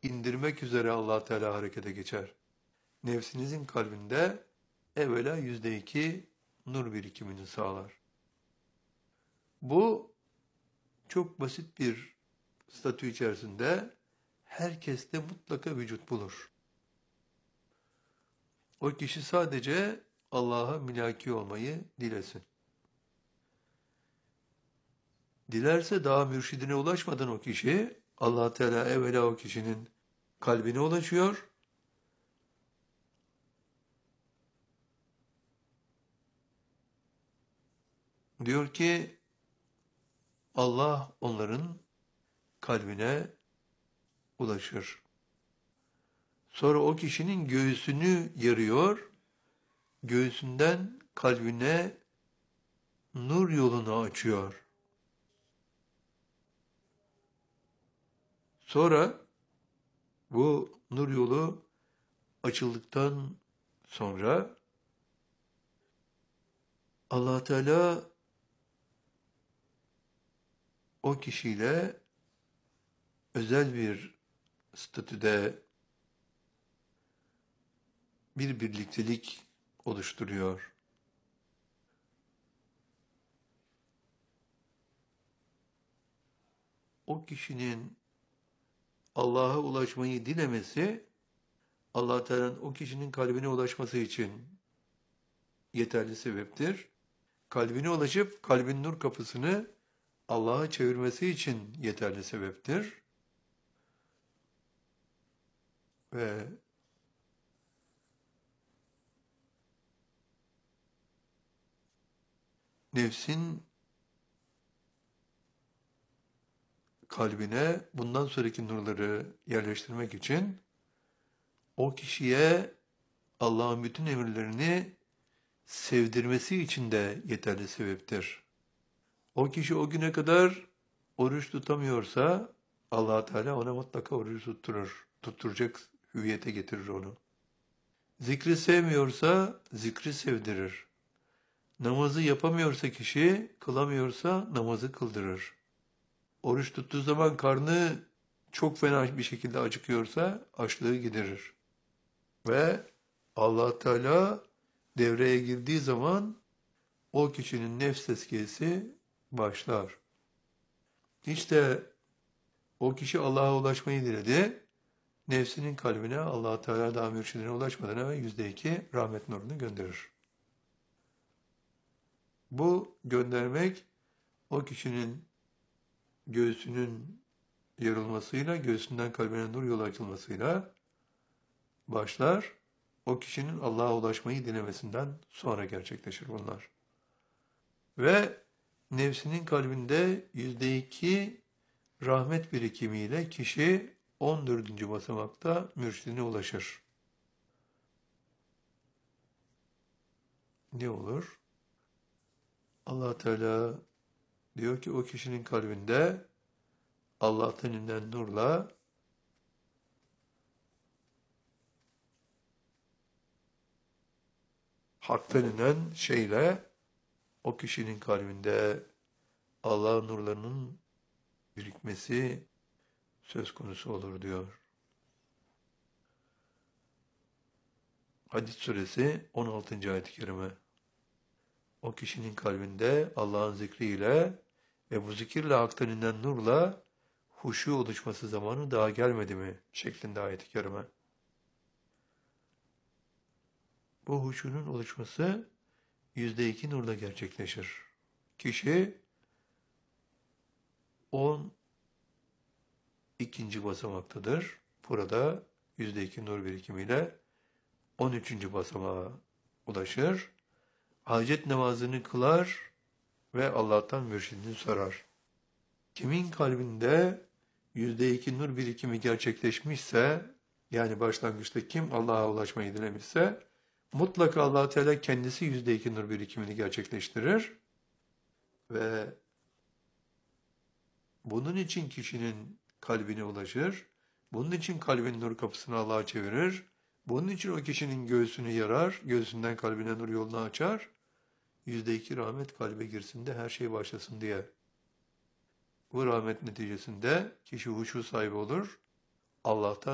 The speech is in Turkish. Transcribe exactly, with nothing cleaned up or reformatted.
indirmek üzere Allah Teala harekete geçer. Nefsinizin kalbinde evvela yüzde iki nur birikimini sağlar. Bu çok basit bir statü içerisinde herkeste mutlaka vücut bulur. O kişi sadece Allah'a mülaki olmayı dilesin. Dilerse daha mürşidine ulaşmadan o kişi, Allah Teala evvela o kişinin kalbine ulaşıyor. Diyor ki Allah onların kalbine ulaşır. Sonra o kişinin göğsünü yarıyor, göğsünden kalbine nur yolunu açıyor. Sonra bu nur yolu açıldıktan sonra Allah Teala o kişiyle özel bir statüde bir birliktelik oluşturuyor. O kişinin Allah'a ulaşmayı dilemesi, Allah Teala'nın o kişinin kalbine ulaşması için yeterli sebeptir. Kalbine ulaşıp kalbin nur kapısını Allah'a çevirmesi için yeterli sebeptir. Ve nefsin kalbine bundan sonraki nurları yerleştirmek için o kişiye Allah'ın bütün emirlerini sevdirmesi için de yeterli sebeptir. O kişi o güne kadar oruç tutamıyorsa Allah Teala ona mutlaka oruç tutturur. Tutturacak hüviyete getirir onu. Zikri sevmiyorsa zikri sevdirir. Namazı yapamıyorsa kişi, kılamıyorsa namazı kıldırır. Oruç tuttuğu zaman karnı çok fena bir şekilde acıkıyorsa açlığı giderir. Ve Allah Teala devreye girdiği zaman o kişinin nefs tezkiyesi başlar. İşte o kişi Allah'a ulaşmayı diledi. Nefsinin kalbine Allah Teala daha mürşidine ulaşmadan evvel yüzde iki rahmet nurunu gönderir. Bu göndermek o kişinin göğsünün yarılmasıyla, göğsünden kalbine nur yolu açılmasıyla başlar. O kişinin Allah'a ulaşmayı dilemesinden sonra gerçekleşir bunlar. Ve nefsinin kalbinde yüzde iki rahmet birikimiyle kişi on dördüncü basamakta mürşidine ulaşır. Ne olur? Allah Teala diyor ki o kişinin kalbinde Allah'tan inen nurla haktan inen şeyle o kişinin kalbinde Allah'ın nurlarının birikmesi söz konusu olur diyor. Hadid suresi on altıncı ayet-i kerime. O kişinin kalbinde Allah'ın zikriyle ve bu zikirle haktan inen nurla huşu oluşması zamanı daha gelmedi mi? Şeklinde ayet-i kerime. Bu huşunun oluşması yüzde iki nurla gerçekleşir. Kişi on ikinci basamaktadır. Burada yüzde iki nur birikimiyle on üçüncü basamağa ulaşır. Hacet namazını kılar ve Allah'tan mürşidini sorar. Kimin kalbinde yüzde iki nur birikimi gerçekleşmişse, yani başlangıçta kim Allah'a ulaşmayı dilemişse, mutlaka Allah Teala kendisi yüzde iki nur birikimini gerçekleştirir ve bunun için kişinin kalbine ulaşır, bunun için kalbin nur kapısını Allah'a çevirir, bunun için o kişinin göğsünü yarar, göğsünden kalbine nur yolunu açar, yüzde iki rahmet kalbe girsin de her şey başlasın diye. Bu rahmet neticesinde kişi huşu sahibi olur, Allah'tan